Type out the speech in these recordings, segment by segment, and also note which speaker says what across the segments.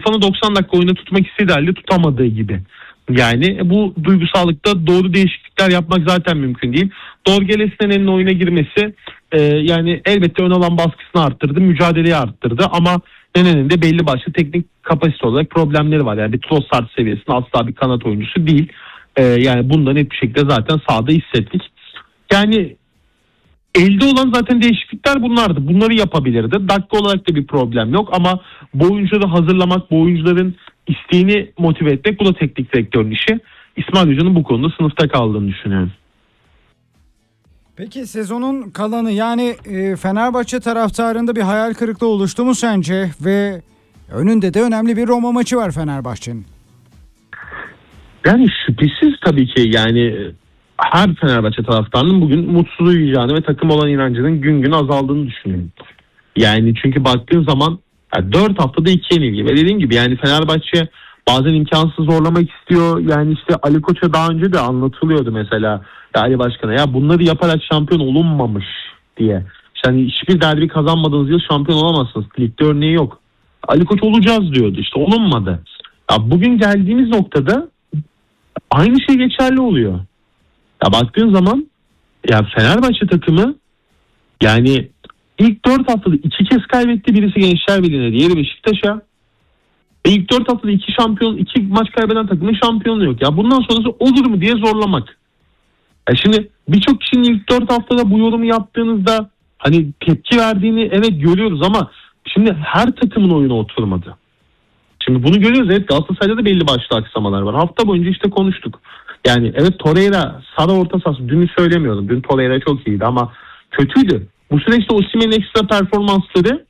Speaker 1: İrfan'ı 90 dakika oyunda tutmak istediği halde tutamadığı gibi. Yani bu duygusallıkta doğru değişiklikler yapmak zaten mümkün değil. Dorge Lesne'nin oyuna girmesi yani elbette ön alan baskısını arttırdı, mücadeleyi arttırdı ama Nene'nin de belli başlı teknik kapasite olarak problemleri var. Yani bir Trossard seviyesinde asla bir kanat oyuncusu değil. Yani bunda net bir şekilde zaten sahada hissettik. Yani elde olan zaten değişiklikler bunlardı. Bunları yapabilirdi. Dakika olarak da bir problem yok ama bu oyuncuları hazırlamak, bu oyuncuların isteğini motive etmek bu da teknik direktörün işi. İsmail Hoca'nın bu konuda sınıfta kaldığını düşünüyorum.
Speaker 2: Peki sezonun kalanı yani Fenerbahçe taraftarında bir hayal kırıklığı oluştu mu sence? Ve önünde de önemli bir Roma maçı var Fenerbahçe'nin.
Speaker 1: Yani şüphesiz tabii ki yani her Fenerbahçe taraftarının bugün mutsuz uyuyacağını ve takım olan inancının gün gün azaldığını düşünüyorum. Yani çünkü baktığın zaman 4 haftada 2 yenilgi ve dediğim gibi yani Fenerbahçe bazen imkansız zorlamak istiyor. Yani işte Ali Koç'a daha önce de anlatılıyordu mesela Ali Başkan'a ya bunları yaparak şampiyon olunmamış diye. İşte hani hiçbir derbi kazanmadığınız yıl şampiyon olamazsınız. Ligde örneği yok. Ali Koç olacağız diyordu işte olunmadı. Ya bugün geldiğimiz noktada aynı şey geçerli oluyor. Ya baktığın zaman ya Fenerbahçe takımı yani ilk 4 haftada 2 kez kaybetti. Birisi Gençler Birliği'ne, diğeri Beşiktaş'a. Ve ilk 4 haftada 2 maç kaybeden takımın şampiyonluğu yok. Ya bundan sonrası olur mu diye zorlamak. Ya şimdi birçok kişinin ilk 4 haftada bu yorumu yaptığınızda hani tepki verdiğini evet görüyoruz ama şimdi her takımın oyunu oturmadı. Şimdi bunu görüyoruz. Evet Galatasaray'da da belli başlı aksamalar var. Hafta boyunca işte konuştuk. Yani evet Torreira Sara orta sahası. Dünü söylemiyorum. Dün Torreira çok iyiydi ama kötüydü. Bu süreçte Osimhen'in ekstra performansları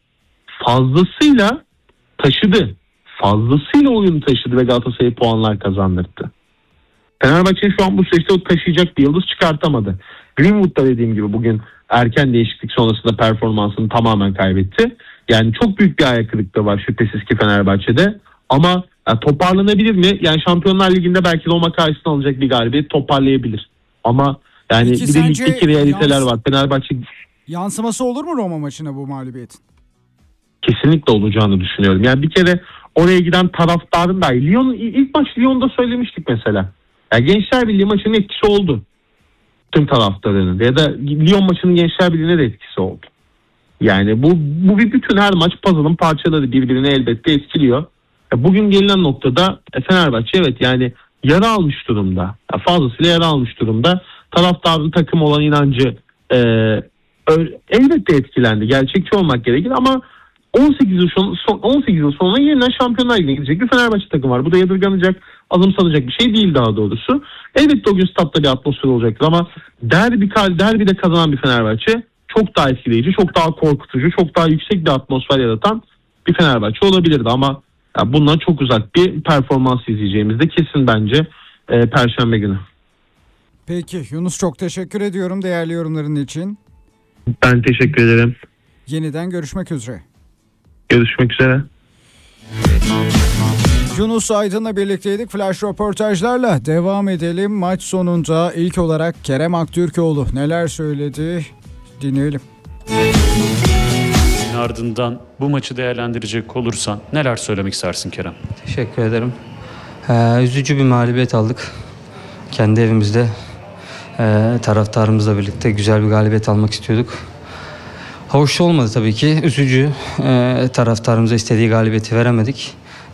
Speaker 1: fazlasıyla taşıdı. Fazlasıyla oyunu taşıdı ve Galatasaray'a puanlar kazandırdı. Fenerbahçe şu an bu süreçte o taşıyacak bir yıldız çıkartamadı. Greenwood'da dediğim gibi bugün erken değişiklik sonrasında performansını tamamen kaybetti. Yani çok büyük bir ayak kırıklığı var şüphesiz ki Fenerbahçe'de. Ama toparlanabilir mi? Yani Şampiyonlar Ligi'nde belki Roma karşısına alacak bir galibiyet toparlayabilir. Ama yani
Speaker 2: Peki
Speaker 1: bir de ligdeki realiteler var. Fenerbahçe
Speaker 2: yansıması olur mu Roma maçına bu mağlubiyetin?
Speaker 1: kesinlikle olacağını düşünüyorum. Yani bir kere oraya giden taraftarın da ilk maç Lyon'da söylemiştik mesela. Yani Gençler Birliği maçının etkisi oldu. Tüm taraftarının ya da Lyon maçının Gençler Birliği'ne de etkisi oldu. Yani bu bir bütün her maç puzzle'ın parçaları birbirini elbette etkiliyor. Bugün gelinen noktada Fenerbahçe evet yani yara almış durumda. Fazlasıyla yara almış durumda. Taraftarın takım olan inancı elbette etkilendi. Gerçekçi olmak gerekir ama 18 yıl sonra yeniden Şampiyonlar Ligi'ne gidecek bir Fenerbahçe takım var. Bu da yadırganacak, azımsanacak bir şey değil daha doğrusu. Elbette o gün statta bir atmosfer olacaktır ama derbide kazanan bir Fenerbahçe çok daha etkileyici, çok daha korkutucu, çok daha yüksek bir atmosfer yaratan bir Fenerbahçe olabilirdi ama bundan çok uzak bir performans izleyeceğimiz de kesin bence Perşembe günü.
Speaker 2: Peki Yunus, çok teşekkür ediyorum değerli yorumların için.
Speaker 1: Ben teşekkür ederim.
Speaker 2: Yeniden görüşmek üzere.
Speaker 1: Görüşmek üzere.
Speaker 2: Yunus Aydın'la birlikteydik. Flash röportajlarla devam edelim. Maç sonunda ilk olarak Kerem Aktürkoğlu neler söyledi dinleyelim.
Speaker 3: Ardından bu maçı değerlendirecek olursan neler söylemek istersin Kerem?
Speaker 4: Teşekkür ederim. Üzücü bir mağlubiyet aldık. Kendi evimizde taraftarımızla birlikte güzel bir galibiyet almak istiyorduk. Hoş olmadı tabii ki. Üzücü. Taraftarımıza istediği galibiyeti veremedik.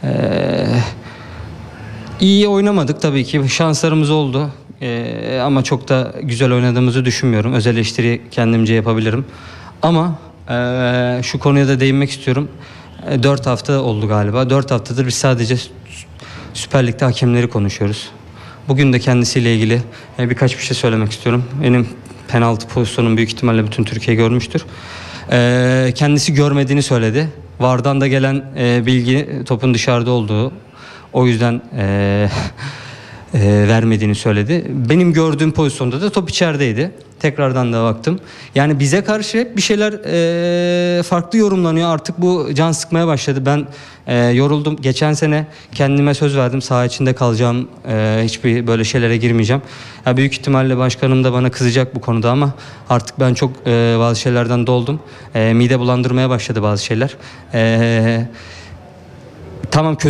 Speaker 4: İyi oynamadık tabii ki. Şanslarımız oldu. Ama çok da güzel oynadığımızı düşünmüyorum. Öz eleştiri kendimce yapabilirim. Ama şu konuya da değinmek istiyorum. 4 hafta oldu galiba. 4 haftadır biz sadece Süper Lig'de hakemleri konuşuyoruz. Bugün de kendisiyle ilgili birkaç bir şey söylemek istiyorum. Benim penaltı pozisyonum büyük ihtimalle bütün Türkiye görmüştür. Kendisi görmediğini söyledi. VAR'dan da gelen bilgi topun dışarıda olduğu. O yüzden vermediğini söyledi. Benim gördüğüm pozisyonda da top içerideydi. Tekrardan da baktım. Yani bize karşı hep bir şeyler farklı yorumlanıyor. Artık bu can sıkmaya başladı. Ben yoruldum. Geçen sene kendime söz verdim. Saha içinde kalacağım. Hiçbir böyle şeylere girmeyeceğim. Ya büyük ihtimalle başkanım da bana kızacak bu konuda ama artık ben çok bazı şeylerden doldum. Mide bulandırmaya başladı bazı şeyler. Tamam,